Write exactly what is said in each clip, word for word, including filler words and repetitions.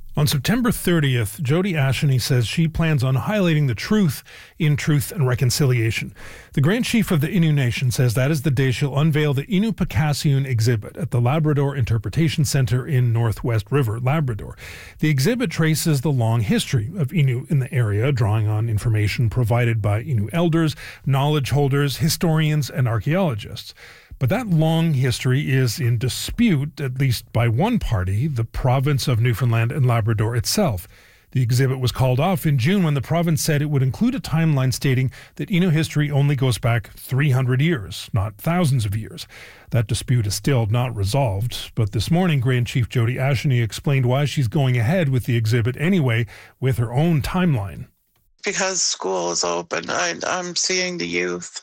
On September thirtieth, Jodi Asheny says she plans on highlighting the truth in Truth and Reconciliation. The Grand Chief of the Innu Nation says that is the day she'll unveil the Innu Pakasiun exhibit at the Labrador Interpretation Centre in Northwest River, Labrador. The exhibit traces the long history of Innu in the area, drawing on information provided by Innu elders, knowledge holders, historians, and archaeologists. But that long history is in dispute, at least by one party, the province of Newfoundland and Labrador itself. The exhibit was called off in June when the province said it would include a timeline stating that Innu history only goes back three hundred years, not thousands of years. That dispute is still not resolved, but this morning Grand Chief Jodi Asheny explained why she's going ahead with the exhibit anyway with her own timeline. Because school is open, I, I'm seeing the youth,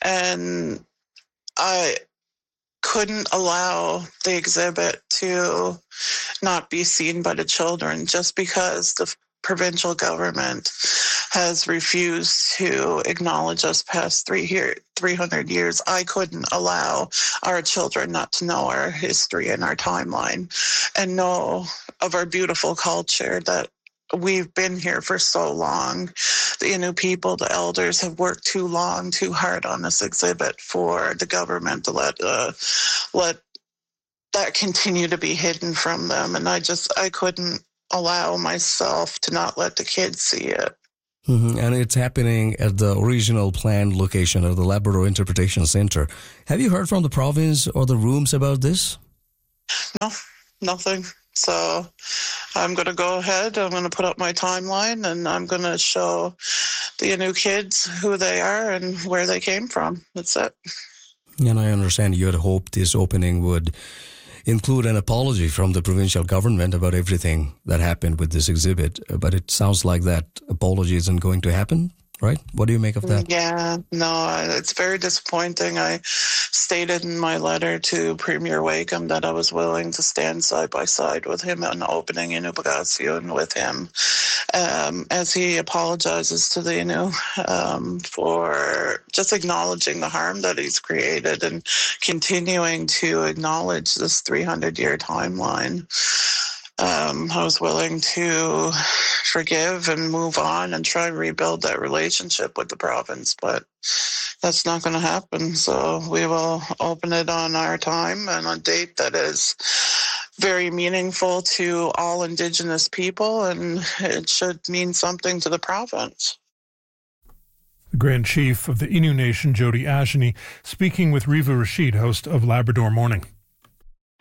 and I couldn't allow the exhibit to not be seen by the children just because the provincial government has refused to acknowledge us past three here, three hundred years. I couldn't allow our children not to know our history and our timeline and know of our beautiful culture that we've been here for so long. The Innu people, the elders, have worked too long, too hard on this exhibit for the government to let uh, let that continue to be hidden from them. And I just, I couldn't allow myself to not let the kids see it. Mm-hmm. And it's happening at the original planned location of the Labrador Interpretation Centre. Have you heard from the province or the rooms about this? No, nothing. So I'm going to go ahead, I'm going to put up my timeline, and I'm going to show the Innu kids who they are and where they came from. That's it. And I understand you had hoped this opening would include an apology from the provincial government about everything that happened with this exhibit, but it sounds like that apology isn't going to happen, right? What do you make of that? Yeah, no, it's very disappointing. I stated in my letter to Premier Wakeham that I was willing to stand side by side with him on opening Innu Pakasiun with him um, as he apologizes to the Innu um, for just acknowledging the harm that he's created and continuing to acknowledge this three hundred year timeline. Um, I was willing to forgive and move on and try and rebuild that relationship with the province, but that's not going to happen. So we will open it on our time and a date that is very meaningful to all Indigenous people, and it should mean something to the province. The Grand Chief of the Innu Nation, Jodi Asheny, speaking with Riva Rashid, host of Labrador Morning.